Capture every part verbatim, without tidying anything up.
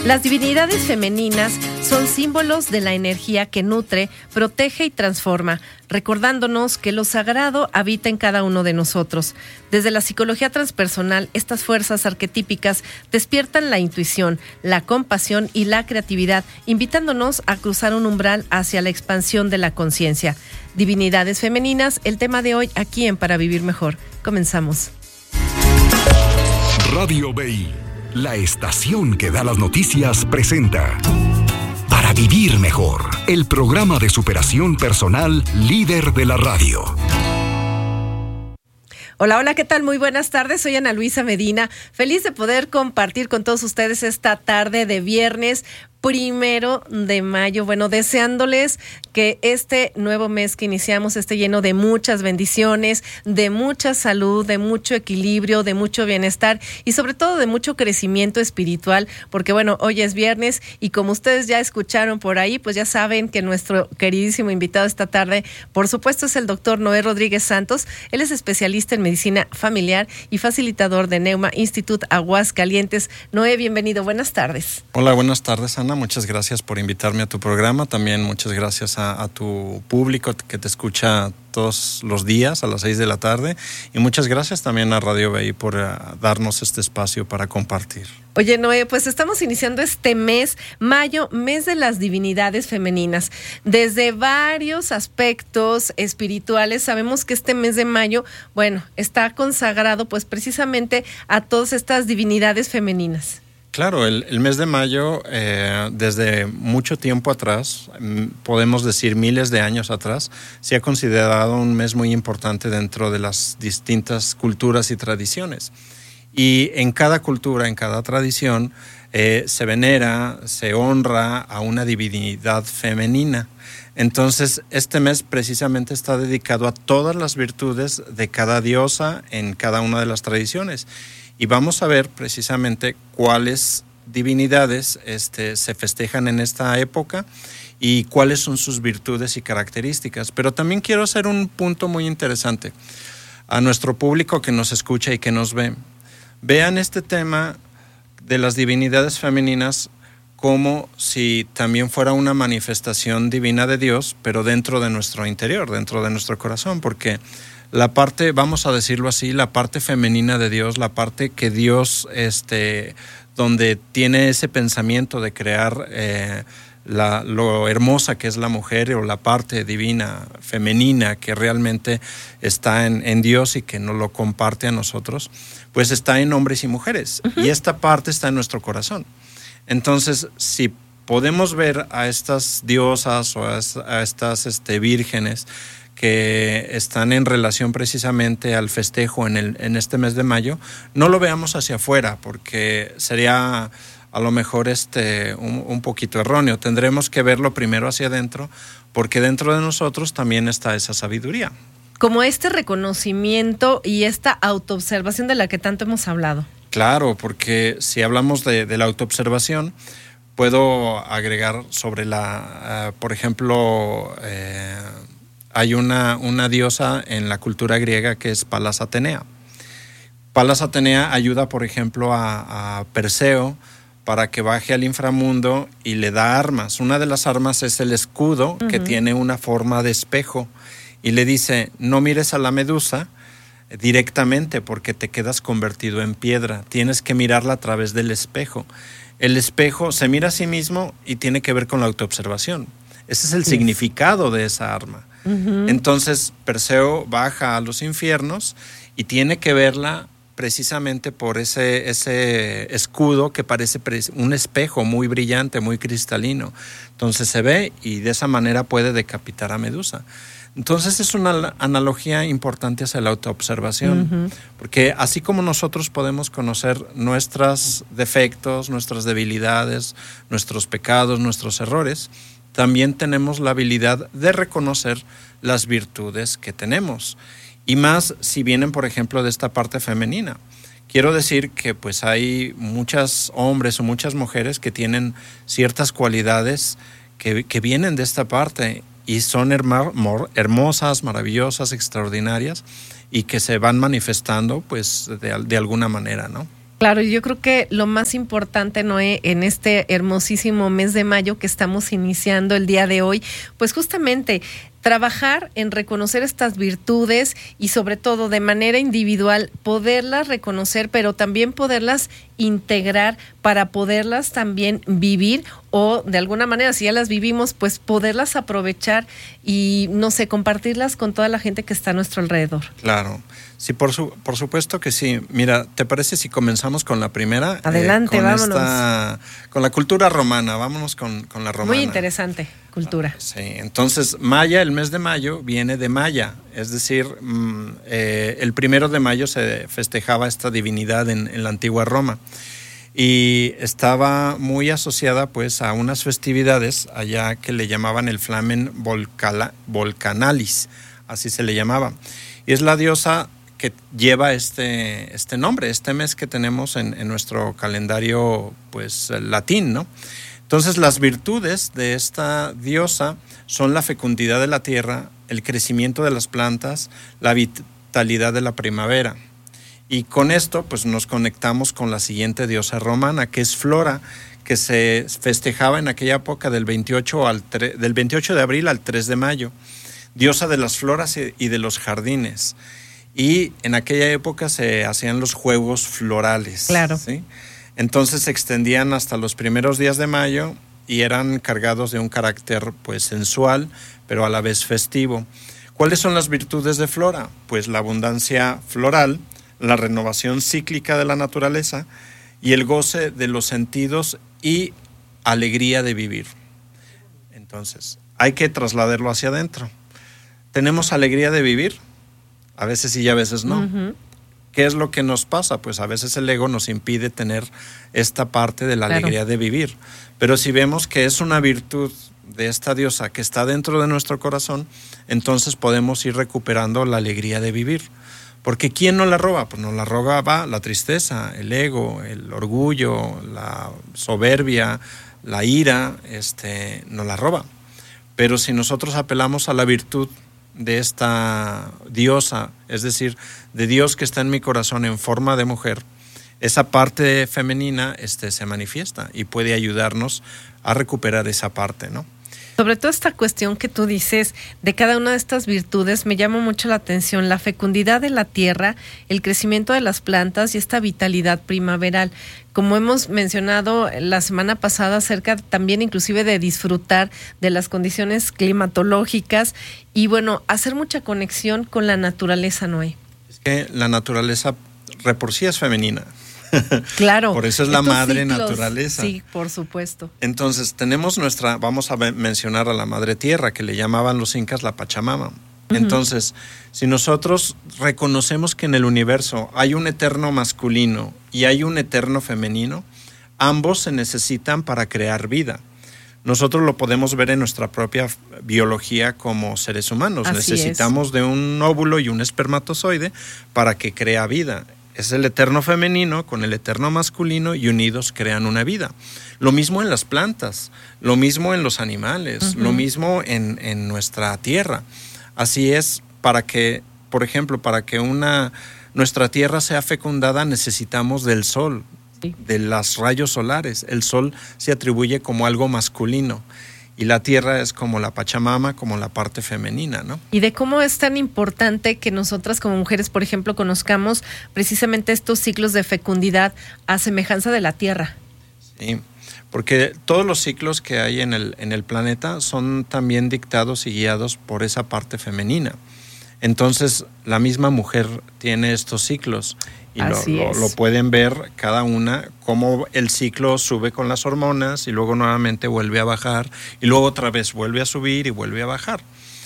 Las divinidades femeninas son símbolos de la energía que nutre, protege y transforma, recordándonos que lo sagrado habita en cada uno de nosotros. Desde la psicología transpersonal, estas fuerzas arquetípicas despiertan la intuición, la compasión y la creatividad, invitándonos a cruzar un umbral hacia la expansión de la conciencia. Divinidades femeninas, el tema de hoy aquí en Para Vivir Mejor. Comenzamos. Radio B I, la estación que da las noticias, presenta Para Vivir Mejor, el programa de superación personal líder de la radio. Hola, hola, ¿qué tal? Muy buenas tardes, soy Ana Luisa Medina, feliz de poder compartir con todos ustedes esta tarde de viernes primero de mayo. Bueno, deseándoles que este nuevo mes que iniciamos esté lleno de muchas bendiciones, de mucha salud, de mucho equilibrio, de mucho bienestar y sobre todo de mucho crecimiento espiritual, porque bueno, hoy es viernes y como ustedes ya escucharon por ahí, pues ya saben que nuestro queridísimo invitado esta tarde, por supuesto, es el doctor Noé Rodríguez Santos. Él es especialista en medicina familiar y facilitador de Neuma Institute Aguascalientes. Noé, bienvenido, buenas tardes. Hola, buenas tardes, Ana. Muchas gracias por invitarme a tu programa. También muchas gracias a, a tu público que te escucha todos los días a las seis de la tarde. Y muchas gracias también a Radio B I por uh, darnos este espacio para compartir. Oye, Noé, pues estamos iniciando este mes, mayo, mes de las divinidades femeninas. Desde varios aspectos espirituales, sabemos que este mes de mayo, bueno, está consagrado pues precisamente a todas estas divinidades femeninas. Claro, el, el mes de mayo, eh, desde mucho tiempo atrás, podemos decir miles de años atrás, se ha considerado un mes muy importante dentro de las distintas culturas y tradiciones. Y en cada cultura, en cada tradición, eh, se venera, se honra a una divinidad femenina. Entonces, este mes precisamente está dedicado a todas las virtudes de cada diosa en cada una de las tradiciones. Y vamos a ver precisamente cuáles divinidades este, se festejan en esta época y cuáles son sus virtudes y características. Pero también quiero hacer un punto muy interesante. A nuestro público que nos escucha y que nos ve, vean este tema de las divinidades femeninas como si también fuera una manifestación divina de Dios, pero dentro de nuestro interior, dentro de nuestro corazón, porque la parte, vamos a decirlo así, la parte femenina de Dios, la parte que Dios, este, donde tiene ese pensamiento de crear eh, la, lo hermosa que es la mujer, o la parte divina, femenina, que realmente está en, en Dios y que nos lo comparte a nosotros, pues está en hombres y mujeres. Uh-huh. Y esta parte está en nuestro corazón. Entonces, si podemos ver a estas diosas o a, a estas este, vírgenes que están en relación precisamente al festejo en, el, en este mes de mayo, no lo veamos hacia afuera, porque sería a lo mejor este, un, un poquito erróneo. Tendremos que verlo primero hacia adentro, porque dentro de nosotros también está esa sabiduría. Como este reconocimiento y esta autoobservación de la que tanto hemos hablado. Claro, porque si hablamos de, de la autoobservación, puedo agregar sobre la, uh, por ejemplo, eh, hay una, una diosa en la cultura griega que es Palas Atenea. Palas Atenea ayuda, por ejemplo, a, a Perseo para que baje al inframundo y le da armas. Una de las armas es el escudo, uh-huh, que tiene una forma de espejo. Y le dice, no mires a la medusa directamente porque te quedas convertido en piedra. Tienes que mirarla a través del espejo. El espejo se mira a sí mismo y tiene que ver con la autoobservación. Ese es el yes. significado de esa arma. Uh-huh. Entonces Perseo baja a los infiernos y tiene que verla precisamente por ese, ese escudo que parece un espejo muy brillante, muy cristalino. Entonces se ve y de esa manera puede decapitar a Medusa. Entonces es una analogía importante hacia la autoobservación, uh-huh, porque así como nosotros podemos conocer nuestros defectos, nuestras debilidades, nuestros pecados, nuestros errores, también tenemos la habilidad de reconocer las virtudes que tenemos. Y más si vienen, por ejemplo, de esta parte femenina. Quiero decir que pues hay muchos hombres o muchas mujeres que tienen ciertas cualidades que, que vienen de esta parte y son herma, hermosas, maravillosas, extraordinarias y que se van manifestando pues de, de alguna manera, ¿no? Claro, yo creo que lo más importante, Noé, en este hermosísimo mes de mayo que estamos iniciando el día de hoy, pues justamente trabajar en reconocer estas virtudes y sobre todo de manera individual poderlas reconocer, pero también poderlas integrar para poderlas también vivir o de alguna manera, si ya las vivimos, pues poderlas aprovechar y, no sé, compartirlas con toda la gente que está a nuestro alrededor. Claro, sí, por, su, por supuesto que sí. Mira, ¿te parece si comenzamos con la primera? Adelante, eh, con vámonos. Esta, con la cultura romana, vámonos con, con la romana. Muy interesante, cultura. Sí, entonces Maya, el mes de mayo viene de Maya, es decir, mmm, eh, el primero de mayo se festejaba esta divinidad en, en la antigua Roma y estaba muy asociada pues a unas festividades allá que le llamaban el Flamen Volcala, Volcanalis, así se le llamaba, y es la diosa que lleva este, este nombre, este mes que tenemos en, en nuestro calendario pues latín, ¿no? Entonces las virtudes de esta diosa son la fecundidad de la tierra, el crecimiento de las plantas, la vitalidad de la primavera. Y con esto pues nos conectamos con la siguiente diosa romana, que es Flora, que se festejaba en aquella época del veintiocho, al tre- del veintiocho de abril al tres de mayo, diosa de las floras y de los jardines. Y en aquella época se hacían los juegos florales. Claro. ¿Sí? Entonces se extendían hasta los primeros días de mayo y eran cargados de un carácter pues sensual, pero a la vez festivo. ¿Cuáles son las virtudes de Flora? Pues la abundancia floral, la renovación cíclica de la naturaleza y el goce de los sentidos y alegría de vivir. Entonces, hay que trasladarlo hacia adentro. ¿Tenemos alegría de vivir? A veces sí y a veces no. Uh-huh. ¿Qué es lo que nos pasa? Pues a veces el ego nos impide tener esta parte de la claro. alegría de vivir. Pero si vemos que es una virtud de esta diosa que está dentro de nuestro corazón, entonces podemos ir recuperando la alegría de vivir. Porque ¿quién nos la roba? Pues nos la roba la tristeza, el ego, el orgullo, la soberbia, la ira, este, nos la roba. Pero si nosotros apelamos a la virtud de esta diosa, es decir, de Dios que está en mi corazón en forma de mujer, esa parte femenina este, se manifiesta y puede ayudarnos a recuperar esa parte, ¿no? Sobre todo esta cuestión que tú dices de cada una de estas virtudes me llama mucho la atención, la fecundidad de la tierra, el crecimiento de las plantas y esta vitalidad primaveral. Como hemos mencionado la semana pasada acerca también inclusive de disfrutar de las condiciones climatológicas y bueno, hacer mucha conexión con la naturaleza, Noé. Es que la naturaleza de por sí es femenina. Claro. Por eso es la madre ciclos, naturaleza. Sí, por supuesto. Entonces tenemos nuestra, vamos a mencionar a la madre tierra, que le llamaban los incas la Pachamama. Uh-huh. Entonces, si nosotros reconocemos que en el universo hay un eterno masculino y hay un eterno femenino, ambos se necesitan para crear vida. Nosotros lo podemos ver en nuestra propia biología como seres humanos. Así Necesitamos es. de un óvulo y un espermatozoide para que crea vida. Es el eterno femenino con el eterno masculino y unidos crean una vida. Lo mismo en las plantas, lo mismo en los animales, uh-huh. lo mismo en, en nuestra tierra. Así es, para que, por ejemplo, para que una, nuestra tierra sea fecundada necesitamos del sol, sí. de los rayos solares. El sol se atribuye como algo masculino. Y la tierra es como la Pachamama, como la parte femenina, ¿no? Y de cómo es tan importante que nosotras como mujeres, por ejemplo, conozcamos precisamente estos ciclos de fecundidad a semejanza de la tierra. Sí, porque todos los ciclos que hay en el, en el planeta son también dictados y guiados por esa parte femenina. Entonces, la misma mujer tiene estos ciclos. Y lo, lo, lo pueden ver cada una, cómo el ciclo sube con las hormonas y luego nuevamente vuelve a bajar y luego otra vez vuelve a subir y vuelve a bajar.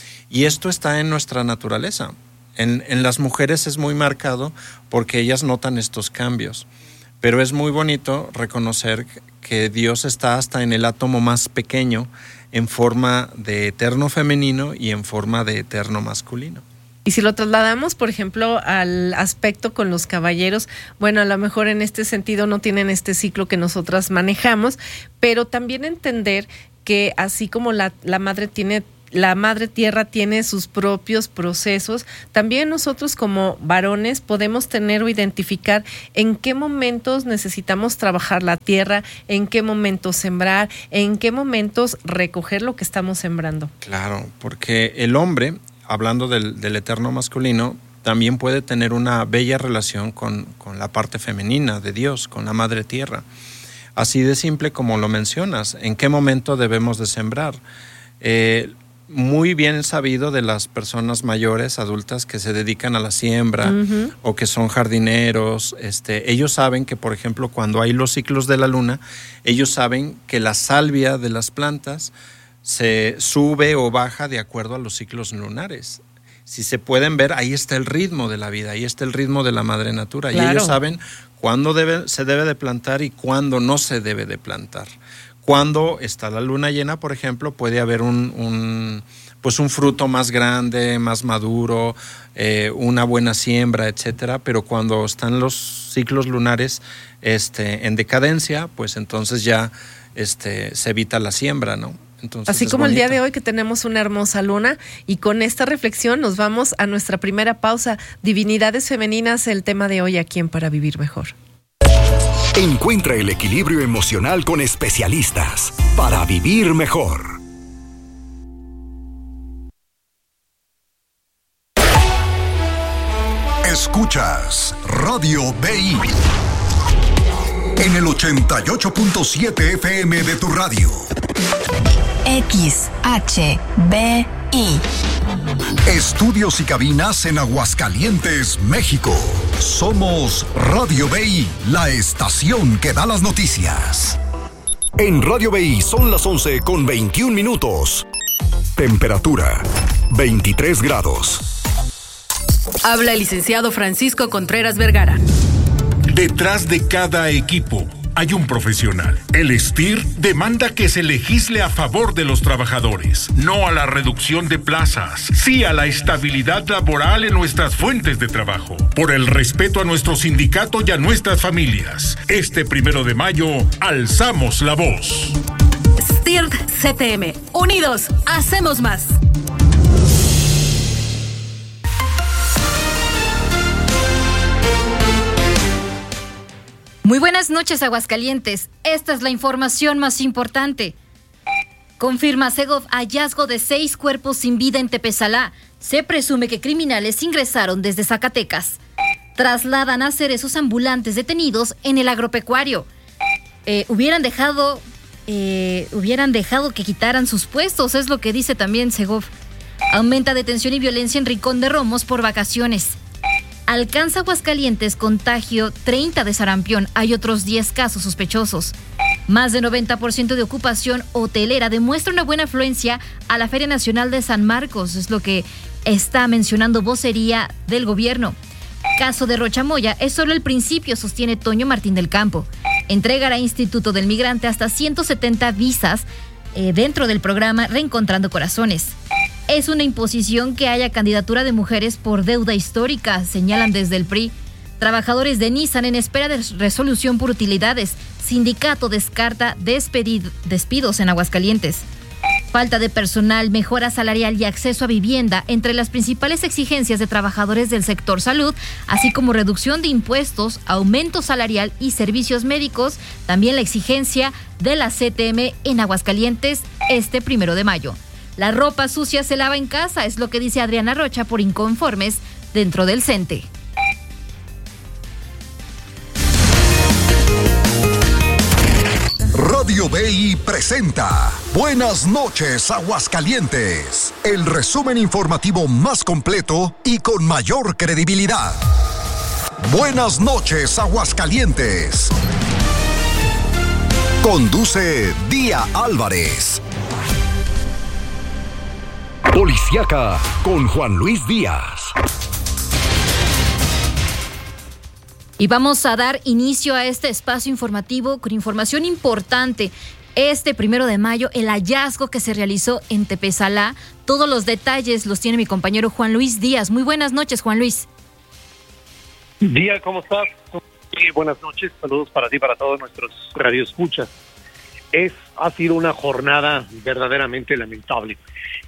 Y esto está en nuestra naturaleza. En, en las mujeres es muy marcado porque ellas notan estos cambios. Pero es muy bonito reconocer que Dios está hasta en el átomo más pequeño en forma de eterno femenino y en forma de eterno masculino. Y si lo trasladamos, por ejemplo, al aspecto con los caballeros, bueno, a lo mejor en este sentido no tienen este ciclo que nosotras manejamos, pero también entender que así como la, la madre tiene la madre tierra tiene sus propios procesos. También nosotros como varones podemos tener o identificar en qué momentos necesitamos trabajar la tierra, en qué momentos sembrar, en qué momentos recoger lo que estamos sembrando. Claro, porque el hombre, hablando del, del eterno masculino, también puede tener una bella relación con, con la parte femenina de Dios, con la madre tierra. Así de simple como lo mencionas, ¿en qué momento debemos de sembrar? Eh, muy bien sabido de las personas mayores, adultas, que se dedican a la siembra uh-huh. o que son jardineros. Este, ellos saben que, por ejemplo, cuando hay los ciclos de la luna, ellos saben que la salvia de las plantas se sube o baja de acuerdo a los ciclos lunares. Si se pueden ver, ahí está el ritmo de la vida, ahí está el ritmo de la madre natura. Claro. Y ellos saben cuándo debe, se debe de plantar y cuándo no se debe de plantar. Cuando está la luna llena, por ejemplo, puede haber un, un, pues un fruto más grande, más maduro, eh, una buena siembra, etcétera. Pero cuando están los ciclos lunares este, en decadencia, pues entonces ya este, se evita la siembra, ¿no? Entonces, así como bonito. El día de hoy que tenemos una hermosa luna, y con esta reflexión nos vamos a nuestra primera pausa. Divinidades femeninas, el tema de hoy aquí en Para Vivir Mejor. Encuentra el equilibrio emocional con especialistas para vivir mejor. Escuchas Radio B I en el ochenta y ocho punto siete F M de tu radio. X H B I. Estudios y cabinas en Aguascalientes, México. Somos Radio B I, la estación que da las noticias. En Radio B I son las once con veintiún minutos. Temperatura veintitrés grados. Habla el licenciado Francisco Contreras Vergara. Detrás de cada equipo hay un profesional. El S T I R demanda que se legisle a favor de los trabajadores, no a la reducción de plazas, sí a la estabilidad laboral en nuestras fuentes de trabajo, por el respeto a nuestro sindicato y a nuestras familias. Este primero de mayo, alzamos la voz. S T I R C T M, unidos, hacemos más. Muy buenas noches, Aguascalientes. Esta es la información más importante. Confirma Segov hallazgo de seis cuerpos sin vida en Tepezalá. Se presume que criminales ingresaron desde Zacatecas. Trasladan a cerezos ambulantes detenidos en el agropecuario. Eh, hubieran dejado, eh, hubieran dejado que quitaran sus puestos, es lo que dice también Segov. Aumenta detención y violencia en Rincón de Romos por vacaciones. Alcanza Aguascalientes contagio treinta de sarampión. Hay otros diez casos sospechosos. Más de noventa por ciento de ocupación hotelera demuestra una buena afluencia a la Feria Nacional de San Marcos. Es lo que está mencionando vocería del gobierno. Caso de Rochamoya es solo el principio, sostiene Toño Martín del Campo. Entregará Instituto del Migrante hasta ciento setenta visas eh, dentro del programa Reencontrando Corazones. Es una imposición que haya candidatura de mujeres por deuda histórica, señalan desde el P R I. Trabajadores de Nissan en espera de resolución por utilidades. Sindicato descarta despedid- despidos en Aguascalientes. Falta de personal, mejora salarial y acceso a vivienda entre las principales exigencias de trabajadores del sector salud, así como reducción de impuestos, aumento salarial y servicios médicos. También la exigencia de la C T M en Aguascalientes este primero de mayo. La ropa sucia se lava en casa, es lo que dice Adriana Rocha por inconformes dentro del CENTE. Radio B I presenta Buenas noches, Aguascalientes, el resumen informativo más completo y con mayor credibilidad. Buenas noches, Aguascalientes. Conduce Día Álvarez. Policiaca con Juan Luis Díaz. Y vamos a dar inicio a este espacio informativo con información importante. Este primero de mayo, el hallazgo que se realizó en Tepezalá. Todos los detalles los tiene mi compañero Juan Luis Díaz. Muy buenas noches, Juan Luis. Día, ¿cómo estás? Sí, buenas noches, saludos para ti, para todos nuestros radioescuchas. Es, ha sido una jornada verdaderamente lamentable.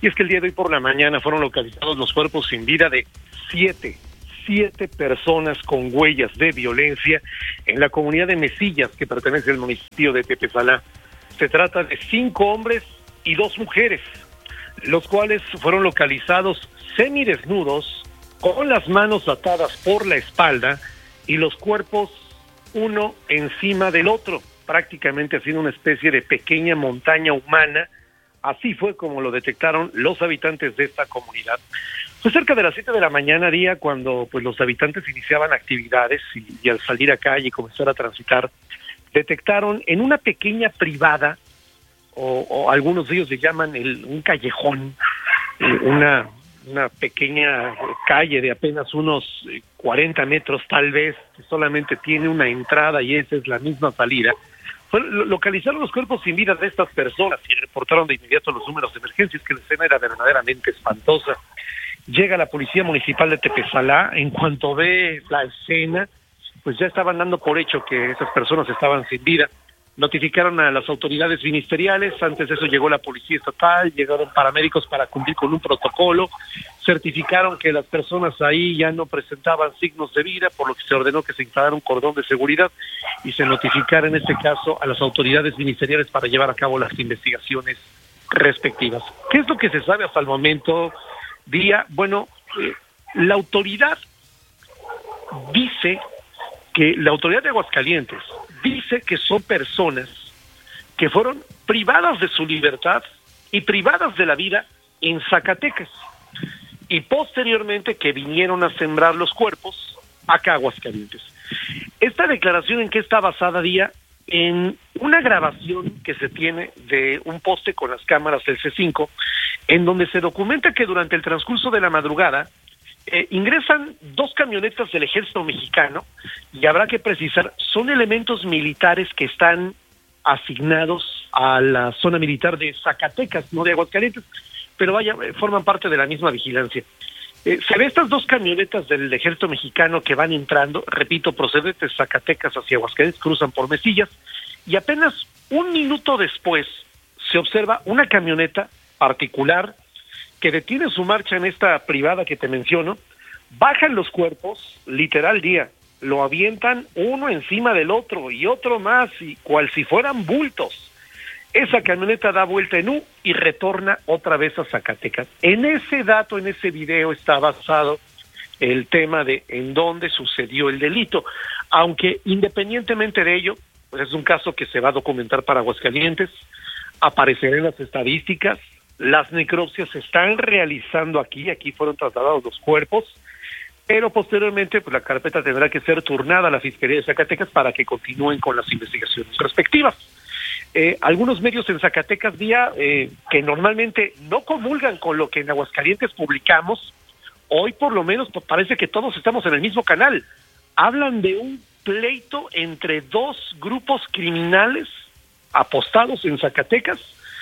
Y es que el día de hoy por la mañana fueron localizados los cuerpos sin vida de siete, siete personas con huellas de violencia en la comunidad de Mesillas, que pertenece al municipio de Tepezalá. Se trata de cinco hombres y dos mujeres, los cuales fueron localizados semidesnudos, con las manos atadas por la espalda y los cuerpos uno encima del otro, prácticamente haciendo una especie de pequeña montaña humana. Así fue como lo detectaron los habitantes de esta comunidad. Fue cerca de las siete de la mañana, día cuando pues los habitantes iniciaban actividades y, y al salir a calle y comenzar a transitar, detectaron en una pequeña privada, o, o algunos de ellos le llaman el, un callejón, eh, una, una pequeña calle de apenas unos cuarenta metros tal vez, que solamente tiene una entrada y esa es la misma salida. Fue, localizaron los cuerpos sin vida de estas personas y reportaron de inmediato los números de emergencias, que la escena era verdaderamente espantosa. Llega la policía municipal de Tepezalá. En cuanto ve la escena, pues ya estaban dando por hecho que esas personas estaban sin vida. Notificaron a las autoridades ministeriales. Antes de eso llegó la policía estatal, llegaron paramédicos para cumplir con un protocolo, certificaron que las personas ahí ya no presentaban signos de vida, por lo que se ordenó que se instalara un cordón de seguridad y se notificara en este caso a las autoridades ministeriales para llevar a cabo las investigaciones respectivas. ¿Qué es lo que se sabe hasta el momento, Día? Bueno, eh, la autoridad dice que la autoridad de Aguascalientes dice que son personas que fueron privadas de su libertad y privadas de la vida en Zacatecas y posteriormente que vinieron a sembrar los cuerpos acá a Aguascalientes. Esta declaración, ¿en qué está basada, Día? En una grabación que se tiene de un poste con las cámaras del C cinco, en donde se documenta que durante el transcurso de la madrugada Eh, ingresan dos camionetas del ejército mexicano, y habrá que precisar, son elementos militares que están asignados a la zona militar de Zacatecas, no de Aguascalientes, pero vaya, forman parte de la misma vigilancia. Eh, se ve estas dos camionetas del ejército mexicano que van entrando, repito, procedentes de Zacatecas hacia Aguascalientes, cruzan por Mesillas, y apenas un minuto después se observa una camioneta particular que detiene su marcha en esta privada que te menciono, bajan los cuerpos, literal, Día, lo avientan uno encima del otro y otro más, y cual si fueran bultos. Esa camioneta da vuelta en U y retorna otra vez a Zacatecas. En ese dato, en ese video está basado el tema de en dónde sucedió el delito, aunque independientemente de ello, pues es un caso que se va a documentar para Aguascalientes, aparecerá en las estadísticas. Las necropsias se están realizando aquí, aquí fueron trasladados los cuerpos, pero posteriormente pues la carpeta tendrá que ser turnada a la Fiscalía de Zacatecas para que continúen con las investigaciones respectivas. Eh, algunos medios en Zacatecas, Día, eh, que normalmente no comulgan con lo que en Aguascalientes publicamos, hoy por lo menos pues, parece que todos estamos en el mismo canal. Hablan de un pleito entre dos grupos criminales apostados en Zacatecas,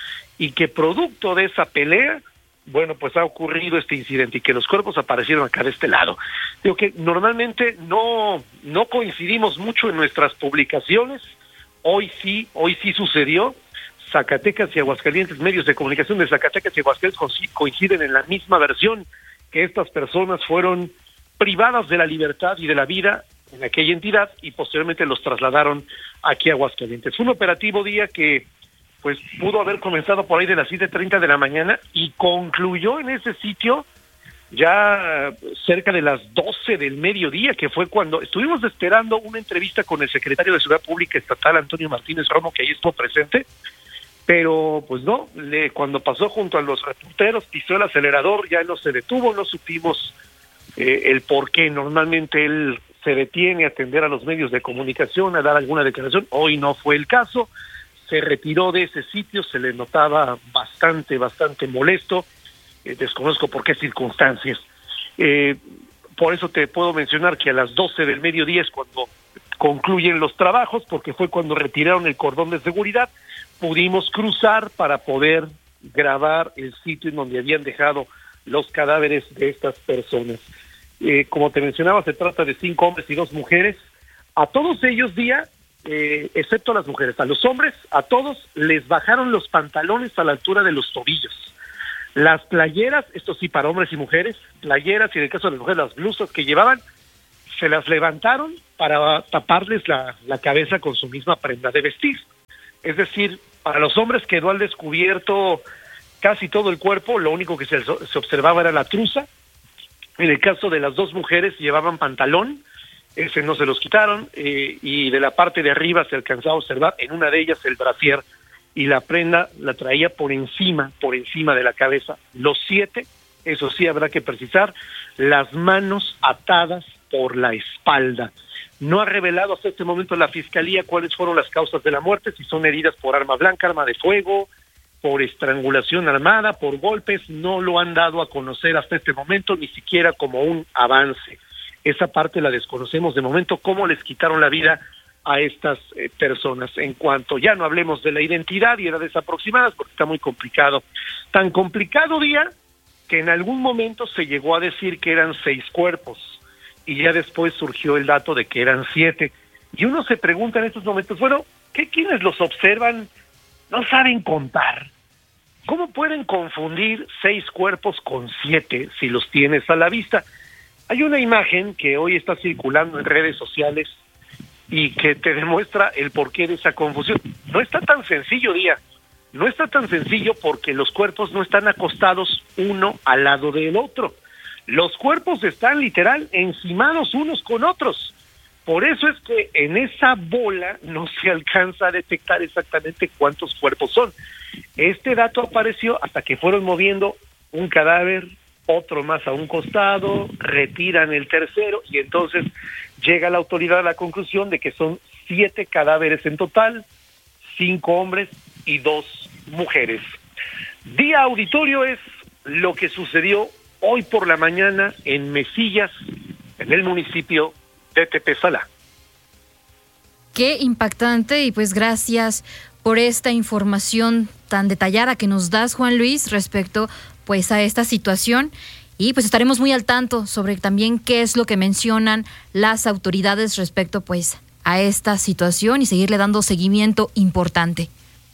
y que producto de esa pelea, bueno, pues ha ocurrido este incidente y que los cuerpos aparecieron acá de este lado. Digo que normalmente no, no coincidimos mucho en nuestras publicaciones, hoy sí, hoy sí sucedió. Zacatecas y Aguascalientes, medios de comunicación de Zacatecas y Aguascalientes coinciden en la misma versión, que estas personas fueron privadas de la libertad y de la vida en aquella entidad y posteriormente los trasladaron aquí a Aguascalientes. Fue un operativo, Día, que pues pudo haber comenzado por ahí de las siete treinta de la mañana y concluyó en ese sitio ya cerca de las doce del mediodía, que fue cuando estuvimos esperando una entrevista con el secretario de Seguridad Pública Estatal, Antonio Martínez Romo, que ahí estuvo presente, pero pues no, le, cuando pasó junto a los reporteros, pisó el acelerador, ya no se detuvo, no supimos eh, el por qué. Normalmente él se detiene a atender a los medios de comunicación, a dar alguna declaración, hoy no fue el caso. Se retiró de ese sitio, se le notaba bastante, bastante molesto, eh, desconozco por qué circunstancias. Eh, por eso te puedo mencionar que a las doce del mediodía es cuando concluyen los trabajos, porque fue cuando retiraron el cordón de seguridad, pudimos cruzar para poder grabar el sitio en donde habían dejado los cadáveres de estas personas. Eh, como te mencionaba, se trata de cinco hombres y dos mujeres. A todos ellos, Día, Eh, excepto a las mujeres, a los hombres, a todos les bajaron los pantalones a la altura de los tobillos. Las playeras, esto sí para hombres y mujeres, playeras y en el caso de las mujeres las blusas que llevaban, se las levantaron para taparles la, la cabeza con su misma prenda de vestir. Es decir, para los hombres quedó al descubierto casi todo el cuerpo, lo único que se, se observaba era la truza. En el caso de las dos mujeres llevaban pantalón, ese no se los quitaron, eh, y de la parte de arriba se alcanzaba a observar en una de ellas el brasier, y la prenda la traía por encima, por encima de la cabeza. Los siete, eso sí habrá que precisar, las manos atadas por la espalda. No ha revelado hasta este momento la Fiscalía cuáles fueron las causas de la muerte, si son heridas por arma blanca, arma de fuego, por estrangulación armada, por golpes, no lo han dado a conocer hasta este momento, ni siquiera como un avance. Esa parte la desconocemos de momento, cómo les quitaron la vida a estas eh, personas. En cuanto ya no hablemos de la identidad y edades aproximadas, porque está muy complicado. Tan complicado, Día, que en algún momento se llegó a decir que eran seis cuerpos, y ya después surgió el dato de que eran siete. Y uno se pregunta en estos momentos, bueno, ¿qué quienes los observan no saben contar? ¿Cómo pueden confundir seis cuerpos con siete si los tienes a la vista? Hay una imagen que hoy está circulando en redes sociales y que te demuestra el porqué de esa confusión. No está tan sencillo, Día. No está tan sencillo porque los cuerpos no están acostados uno al lado del otro. Los cuerpos están literal encimados unos con otros. Por eso es que en esa bola no se alcanza a detectar exactamente cuántos cuerpos son. Este dato apareció hasta que fueron moviendo un cadáver, otro más a un costado, retiran el tercero y entonces llega la autoridad a la conclusión de que son siete cadáveres en total, cinco hombres y dos mujeres. Día auditorio es lo que sucedió hoy por la mañana en Mesillas, en el municipio de Tepesalá. Qué impactante, y pues gracias por esta información tan detallada que nos das, Juan Luis, respecto pues a esta situación, y pues estaremos muy al tanto sobre también qué es lo que mencionan las autoridades respecto pues a esta situación y seguirle dando seguimiento importante.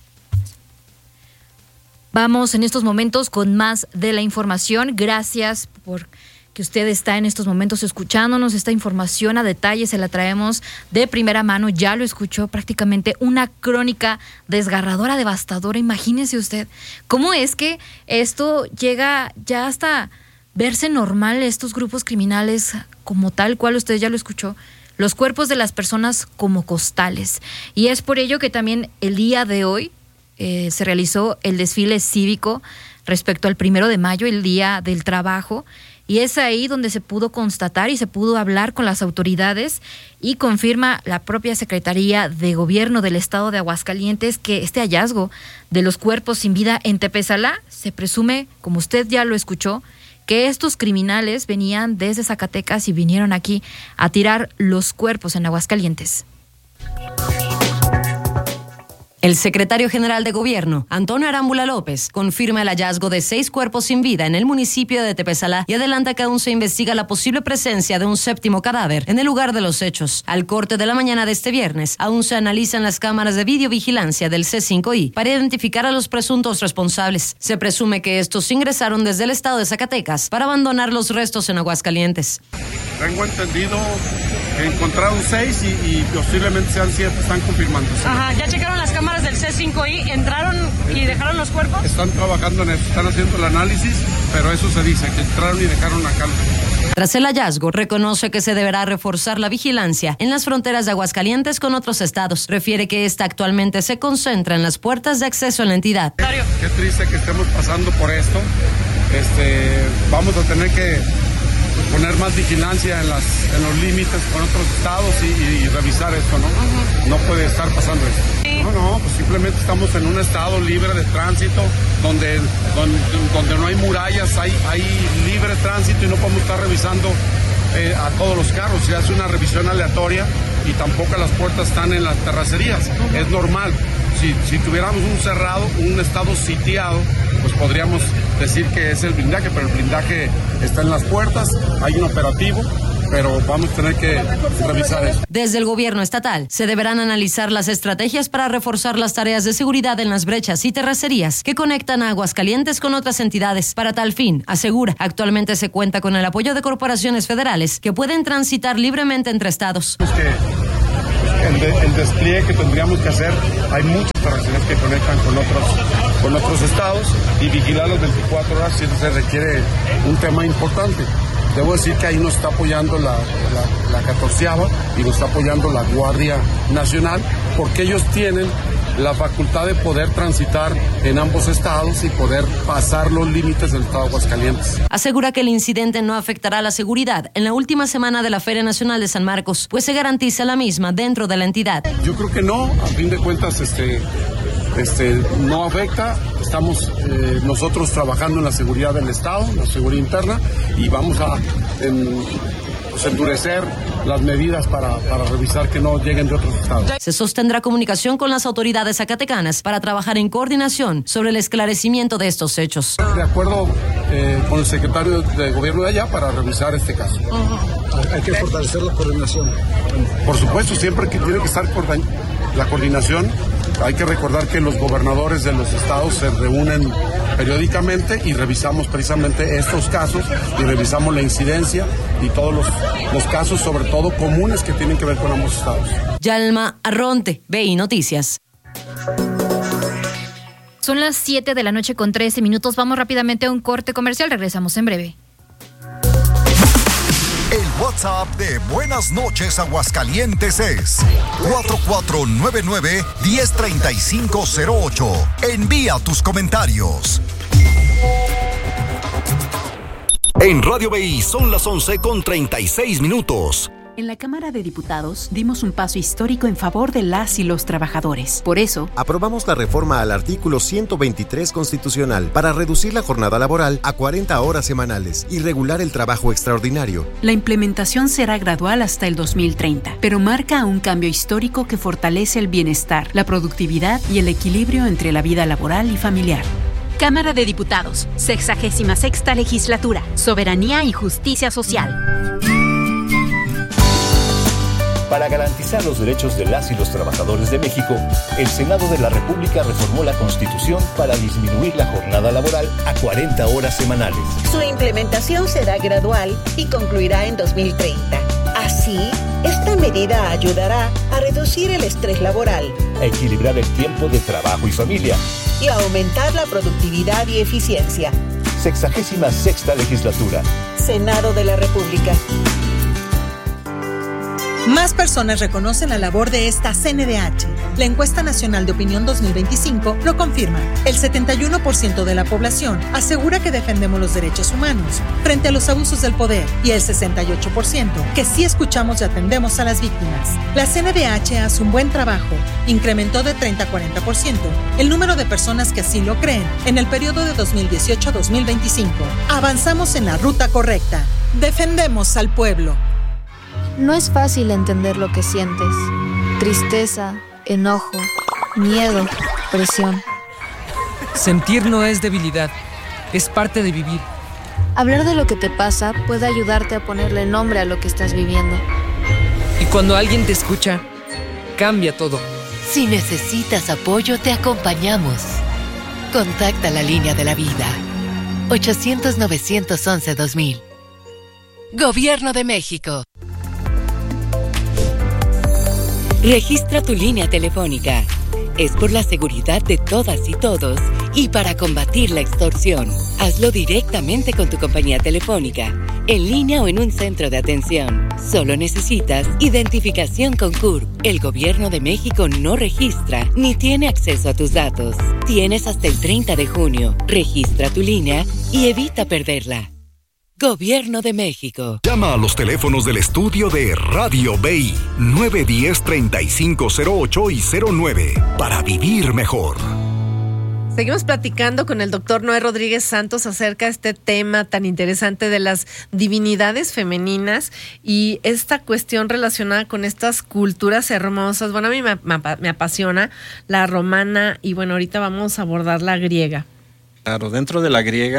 Vamos en estos momentos con más de la información. Gracias por que usted está en estos momentos escuchándonos. Esta información a detalle se la traemos de primera mano. Ya lo escuchó, prácticamente una crónica desgarradora, devastadora. Imagínese usted cómo es que esto llega ya hasta verse normal, estos grupos criminales como tal cual usted ya lo escuchó, los cuerpos de las personas como costales. Y es por ello que también el día de hoy eh, se realizó el desfile cívico respecto al primero de mayo, el Día del Trabajo. Y es ahí donde se pudo constatar y se pudo hablar con las autoridades, y confirma la propia Secretaría de Gobierno del Estado de Aguascalientes que este hallazgo de los cuerpos sin vida en Tepesalá se presume, como usted ya lo escuchó, que estos criminales venían desde Zacatecas y vinieron aquí a tirar los cuerpos en Aguascalientes. El secretario general de Gobierno, Antonio Arámbula López, confirma el hallazgo de seis cuerpos sin vida en el municipio de Tepesalá y adelanta que aún se investiga la posible presencia de un séptimo cadáver en el lugar de los hechos. Al corte de la mañana de este viernes, aún se analizan las cámaras de videovigilancia del C cinco I para identificar a los presuntos responsables. Se presume que estos ingresaron desde el estado de Zacatecas para abandonar los restos en Aguascalientes. Tengo entendido que encontraron seis y, y posiblemente sean siete, están confirmando. Ajá, ¿ya checaron las cámaras del C cinco I? ¿Entraron y dejaron los cuerpos? Están trabajando en eso, están haciendo el análisis, pero eso se dice, que entraron y dejaron acá. Tras el hallazgo, reconoce que se deberá reforzar la vigilancia en las fronteras de Aguascalientes con otros estados. Refiere que esta actualmente se concentra en las puertas de acceso a la entidad. Qué triste que estemos pasando por esto. Este, vamos a tener que poner más vigilancia en, las, en los límites con otros estados y, y, y revisar esto, ¿no? Uh-huh. No puede estar pasando esto. Sí. No, no, pues simplemente estamos en un estado libre de tránsito, donde, donde, donde no hay murallas, hay, hay libre tránsito y no podemos estar revisando eh, a todos los carros. Se hace una revisión aleatoria y tampoco las puertas están en las terracerías. Uh-huh. Es normal. Si, si tuviéramos un cerrado, un estado sitiado, pues podríamos decir que es el blindaje, pero el blindaje está en las puertas, hay un operativo pero vamos a tener que revisar eso. Desde el gobierno estatal se deberán analizar las estrategias para reforzar las tareas de seguridad en las brechas y terracerías que conectan a Aguascalientes con otras entidades. Para tal fin, asegura, actualmente se cuenta con el apoyo de corporaciones federales que pueden transitar libremente entre estados. Es que el, de, el despliegue que tendríamos que hacer, hay muchas terracerías que conectan con otros, con otros estados y vigilar las veinticuatro horas si eso se requiere un tema importante. Debo decir que ahí nos está apoyando la, la, la catorceava y nos está apoyando la Guardia Nacional porque ellos tienen la facultad de poder transitar en ambos estados y poder pasar los límites del estado de Aguascalientes. Asegura que el incidente no afectará la seguridad en la última semana de la Feria Nacional de San Marcos, pues se garantiza la misma dentro de la entidad. Yo creo que no, a fin de cuentas este, este, no afecta. Estamos eh, nosotros trabajando en la seguridad del estado, la seguridad interna, y vamos a en, pues, endurecer las medidas para, para revisar que no lleguen de otros estados. Se sostendrá comunicación con las autoridades zacatecanas para trabajar en coordinación sobre el esclarecimiento de estos hechos. De acuerdo eh, con el secretario de gobierno de allá para revisar este caso. Uh-huh. Hay que fortalecer la coordinación. Por supuesto, siempre que tiene que estar la coordinación. Hay que recordar que los gobernadores de los estados se reúnen periódicamente y revisamos precisamente estos casos y revisamos la incidencia y todos los, los casos, sobre todo comunes, que tienen que ver con ambos estados. Yalma Arronte, B I Noticias. Son las siete de la noche con trece minutos. Vamos rápidamente a un corte comercial. Regresamos en breve. El WhatsApp de Buenas Noches Aguascalientes es cuatro cuatro nueve nueve, uno cero tres cinco cero ocho. Envía tus comentarios. En Radio B I son las once con treinta y seis minutos. En la Cámara de Diputados dimos un paso histórico en favor de las y los trabajadores. Por eso, aprobamos la reforma al artículo ciento veintitrés constitucional para reducir la jornada laboral a cuarenta horas semanales y regular el trabajo extraordinario. La implementación será gradual hasta el dos mil treinta, pero marca un cambio histórico que fortalece el bienestar, la productividad y el equilibrio entre la vida laboral y familiar. Cámara de Diputados, sexagésima sexta legislatura, soberanía y justicia social. Para garantizar los derechos de las y los trabajadores de México, el Senado de la República reformó la Constitución para disminuir la jornada laboral a cuarenta horas semanales. Su implementación será gradual y concluirá en dos mil treinta. Así, esta medida ayudará a reducir el estrés laboral, a equilibrar el tiempo de trabajo y familia y a aumentar la productividad y eficiencia. Sexagésima sexta legislatura. Senado de la República. Más personas reconocen la labor de esta C N D H. La encuesta nacional de opinión dos mil veinticinco lo confirma. El setenta y uno por ciento de la población asegura que defendemos los derechos humanos frente a los abusos del poder y el sesenta y ocho por ciento que sí escuchamos y atendemos a las víctimas. La C N D H hace un buen trabajo. Incrementó de treinta a cuarenta por ciento el número de personas que así lo creen en el periodo de dos mil dieciocho a dos mil veinticinco. Avanzamos en la ruta correcta. Defendemos al pueblo. No es fácil entender lo que sientes. Tristeza, enojo, miedo, presión. Sentir no es debilidad, es parte de vivir. Hablar de lo que te pasa puede ayudarte a ponerle nombre a lo que estás viviendo. Y cuando alguien te escucha, cambia todo. Si necesitas apoyo, te acompañamos. Contacta la línea de la vida. ochocientos, novecientos once, dos mil. Gobierno de México. Registra tu línea telefónica. Es por la seguridad de todas y todos y para combatir la extorsión. Hazlo directamente con tu compañía telefónica, en línea o en un centro de atención. Solo necesitas identificación con C U R P. El Gobierno de México no registra ni tiene acceso a tus datos. Tienes hasta el treinta de junio. Registra tu línea y evita perderla. Gobierno de México. Llama a los teléfonos del estudio de Radio B I nueve uno cero, treinta y cinco cero ocho y cero nueve para vivir mejor. Seguimos platicando con el doctor Noé Rodríguez Santos acerca de este tema tan interesante de las divinidades femeninas y esta cuestión relacionada con estas culturas hermosas. Bueno, a mí me, me, me apasiona la romana y bueno, ahorita vamos a abordar la griega. Claro, dentro de la griega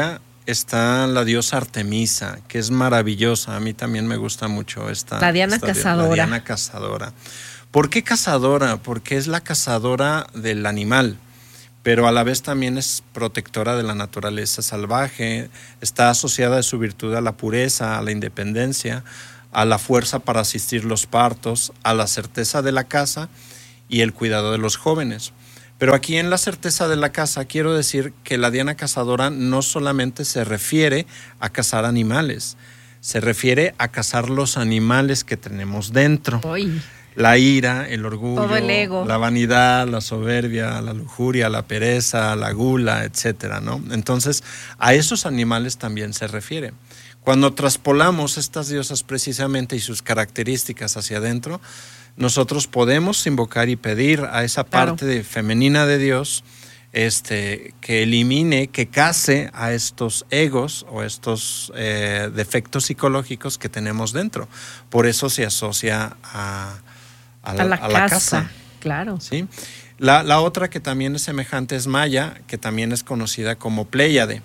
está la diosa Artemisa, que es maravillosa. A mí también me gusta mucho esta. La Diana esta, cazadora. La Diana cazadora. ¿Por qué cazadora? Porque es la cazadora del animal, pero a la vez también es protectora de la naturaleza salvaje. Está asociada de su virtud a la pureza, a la independencia, a la fuerza para asistir los partos, a la certeza de la caza y el cuidado de los jóvenes. Pero aquí en la certeza de la caza quiero decir que la Diana cazadora no solamente se refiere a cazar animales, se refiere a cazar los animales que tenemos dentro. Uy. La ira, el orgullo, todo el ego, la vanidad, la soberbia, la lujuria, la pereza, la gula, etcétera, ¿no? Entonces, a esos animales también se refiere. Cuando traspolamos estas diosas precisamente y sus características hacia adentro, nosotros podemos invocar y pedir a esa parte claro. de, femenina de Dios este, que elimine, que case a estos egos o estos eh, defectos psicológicos que tenemos dentro. Por eso se asocia a, a, la, a la, a la casa. casa. Claro. ¿Sí? La, la otra que también es semejante es Maya, que también es conocida como Pléyade.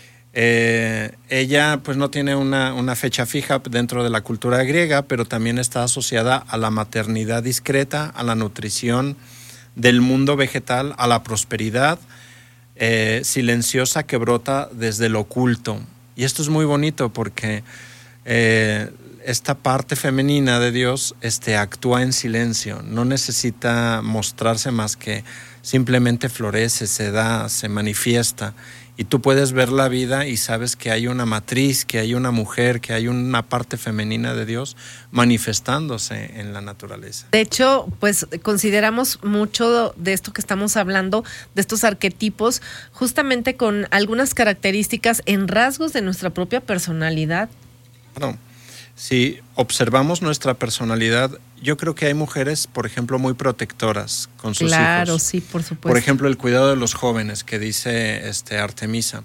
Eh, ella pues no tiene una, una fecha fija dentro de la cultura griega, pero también está asociada a la maternidad discreta, a la nutrición del mundo vegetal, a la prosperidad eh, silenciosa que brota desde lo oculto. Y esto es muy bonito porque eh, esta parte femenina de Dios este, actúa en silencio, no necesita mostrarse más que simplemente florece, se da, se manifiesta. Y tú puedes ver la vida y sabes que hay una matriz, que hay una mujer, que hay una parte femenina de Dios manifestándose en la naturaleza. De hecho, pues consideramos mucho de esto que estamos hablando, de estos arquetipos, justamente con algunas características en rasgos de nuestra propia personalidad. Claro. Si observamos nuestra personalidad, yo creo que hay mujeres, por ejemplo, muy protectoras con sus claro, hijos. Claro, sí, por supuesto. Por ejemplo, el cuidado de los jóvenes, que dice este, Artemisa.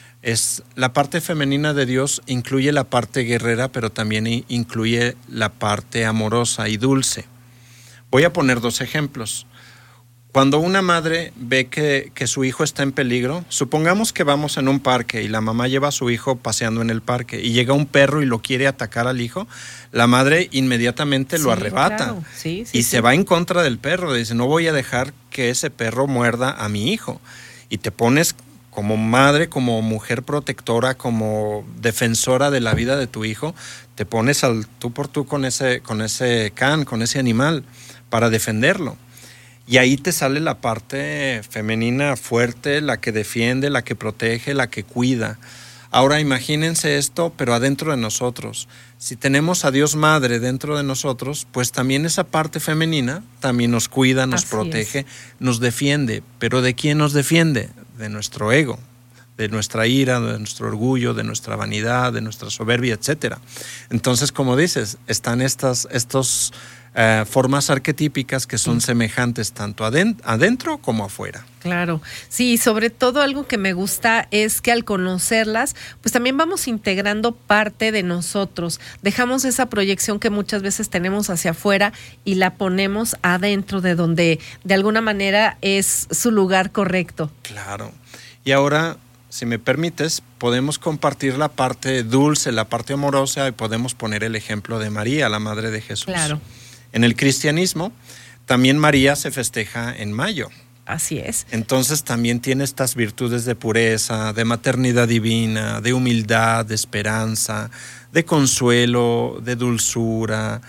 Es, la parte femenina de Dios incluye la parte guerrera, pero también incluye la parte amorosa y dulce. Voy a poner dos ejemplos. Cuando una madre ve que, que su hijo está en peligro, supongamos que vamos en un parque y la mamá lleva a su hijo paseando en el parque y llega un perro y lo quiere atacar al hijo, la madre inmediatamente sí, lo arrebata claro. sí, sí, y sí. se va en contra del perro. Dice, no voy a dejar que ese perro muerda a mi hijo. Y te pones como madre, como mujer protectora, como defensora de la vida de tu hijo, te pones al tú por tú con ese, con ese can, con ese animal para defenderlo. Y ahí te sale la parte femenina fuerte, la que defiende, la que protege, la que cuida. Ahora imagínense esto, pero adentro de nosotros. Si tenemos a Dios Madre dentro de nosotros, pues también esa parte femenina también nos cuida, nos Así protege, es. Nos defiende. ¿Pero de quién nos defiende? De nuestro ego, de nuestra ira, de nuestro orgullo, de nuestra vanidad, de nuestra soberbia, etcétera. Entonces, como dices, están estas, estos... Uh, formas arquetípicas que son semejantes tanto adent- adentro como afuera. Claro, sí, sobre todo algo que me gusta es que al conocerlas, pues también vamos integrando parte de nosotros, dejamos esa proyección que muchas veces tenemos hacia afuera y la ponemos adentro de donde de alguna manera es su lugar correcto. Claro, y ahora, si me permites, podemos compartir la parte dulce, la parte amorosa y podemos poner el ejemplo de María, la Madre de Jesús. Claro. En el cristianismo, también María se festeja en mayo. Así es. Entonces también tiene estas virtudes de pureza, de maternidad divina, de humildad, de esperanza, de consuelo, de dulzura,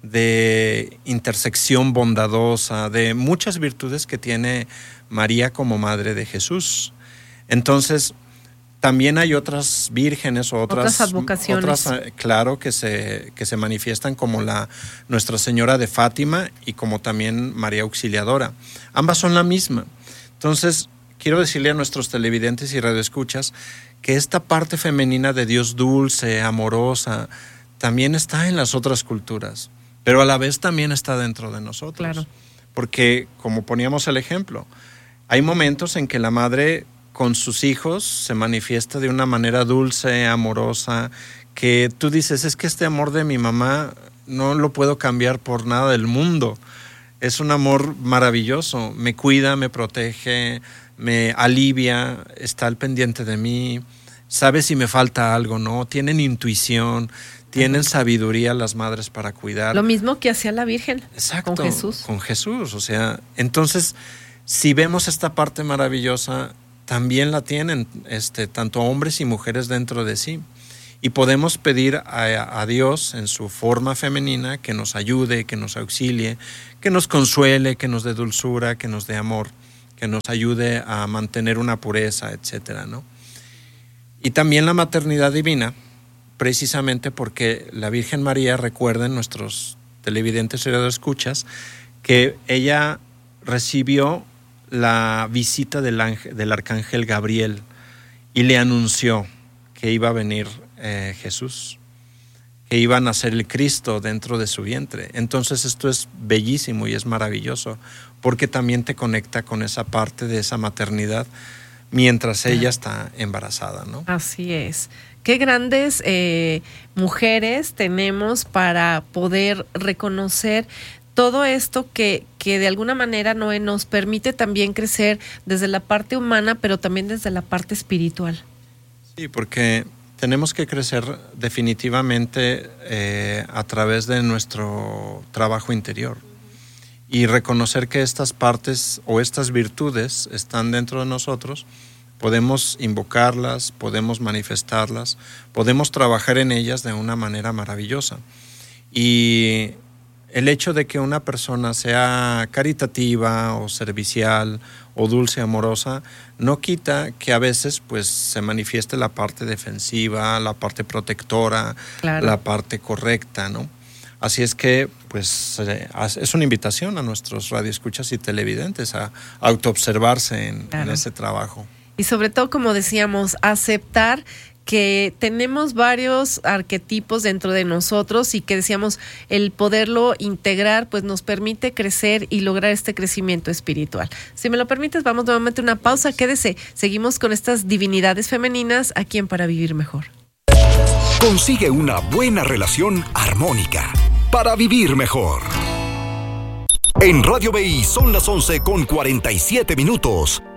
de intersección bondadosa, de muchas virtudes que tiene María como Madre de Jesús. Entonces, también hay otras vírgenes o otras, otras advocaciones. Otras, claro, que se, que se manifiestan como la Nuestra Señora de Fátima y como también María Auxiliadora. Ambas son la misma. Entonces, quiero decirle a nuestros televidentes y radioescuchas que esta parte femenina de Dios dulce, amorosa, también está en las otras culturas, pero a la vez también está dentro de nosotros. Claro. Porque, como poníamos el ejemplo, hay momentos en que la madre con sus hijos se manifiesta de una manera dulce, amorosa, que tú dices, es que este amor de mi mamá no lo puedo cambiar por nada del mundo. Es un amor maravilloso, me cuida, me protege, me alivia, está al pendiente de mí, sabe si me falta algo, ¿no? Tienen intuición, tienen sabiduría las madres para cuidar. Lo mismo que hacía la Virgen. Exacto, con Jesús. Con Jesús, o sea, entonces, si vemos esta parte maravillosa, también la tienen este, tanto hombres y mujeres dentro de sí. Y podemos pedir a, a Dios en su forma femenina que nos ayude, que nos auxilie, que nos consuele, que nos dé dulzura, que nos dé amor, que nos ayude a mantener una pureza, etcétera, ¿no? Y también la maternidad divina, precisamente porque la Virgen María, recuerden nuestros televidentes y radioescuchas, que ella recibió la visita del, ángel, del arcángel Gabriel y le anunció que iba a venir eh, Jesús, que iba a nacer el Cristo dentro de su vientre. Entonces esto es bellísimo y es maravilloso, porque también te conecta con esa parte de esa maternidad mientras ella está embarazada, ¿no? Así es. Qué grandes eh, mujeres tenemos para poder reconocer todo esto que, que de alguna manera, Noé, nos permite también crecer desde la parte humana, pero también desde la parte espiritual. Sí, porque tenemos que crecer definitivamente eh, a través de nuestro trabajo interior y reconocer que estas partes o estas virtudes están dentro de nosotros. Podemos invocarlas, podemos manifestarlas, podemos trabajar en ellas de una manera maravillosa. Y el hecho de que una persona sea caritativa o servicial o dulce, amorosa, no quita que a veces pues se manifieste la parte defensiva, la parte protectora, claro, la parte correcta, ¿no? Así es que pues es una invitación a nuestros radioescuchas y televidentes a autoobservarse en, claro, en ese trabajo. Y sobre todo, como decíamos, aceptar que tenemos varios arquetipos dentro de nosotros y que decíamos el poderlo integrar pues nos permite crecer y lograr este crecimiento espiritual. Si me lo permites, vamos nuevamente a una pausa, quédese, seguimos con estas divinidades femeninas aquí en Para Vivir Mejor. Consigue una buena relación armónica para vivir mejor. En Radio B I son las once con cuarenta y siete minutos.